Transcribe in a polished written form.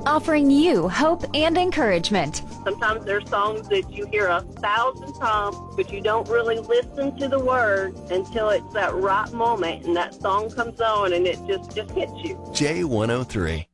offering you hope and encouragement. Sometimes there's songs that you hear 1,000 times, but you don't really listen to the words until it's that right moment and that song comes on and it just hits you. J103.